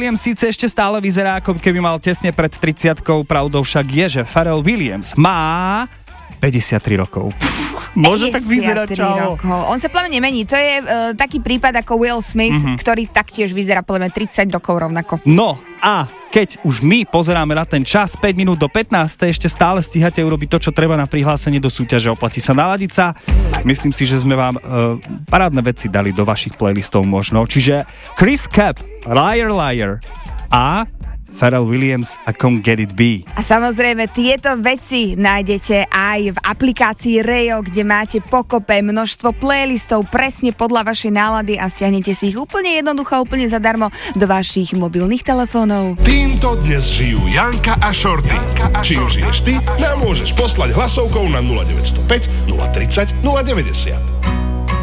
Williams síce ešte stále vyzerá, ako keby mal tesne pred 30-kou, pravdou však je, že Pharrell Williams má 53 rokov. Môže tak vyzerať, čau. On sa podľa mňa nemení. To je taký prípad ako Will Smith, ktorý taktiež vyzerá podľa mňa 30 rokov rovnako. No a keď už my pozeráme na ten čas 5 minút do 15, ešte stále stíhate urobiť to, čo treba na prihlásenie do súťaže Oplatí sa naladiť sa. Myslím si, že sme vám parádne veci dali do vašich playlistov možno. Čiže Chris Cap, Liar Liar a Pharrell Williams a Come Get It Be. A samozrejme, tieto veci nájdete aj v aplikácii Rejo, kde máte pokope množstvo playlistov presne podľa vašej nálady a stiahnete si ich úplne jednoducho, úplne zadarmo do vašich mobilných telefónov. Týmto dnes žijú Janka a Shorty. Či už žiješ ty, nám môžeš poslať hlasovkou na 0905 030 090.